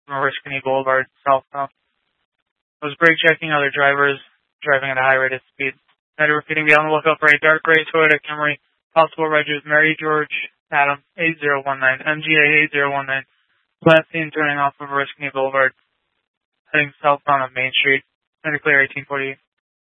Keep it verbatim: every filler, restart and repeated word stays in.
from Oriskany Boulevard southbound. Was brake checking other drivers driving at a high rate of speed. Now repeating, be on the lookout for a dark gray Toyota Camry, possible reg is Mary George Adam eight zero one nine, M G A eight zero one nine. Last seen turning off of Oriskany Boulevard, heading southbound on Main Street. Under clear eighteen forty-eight.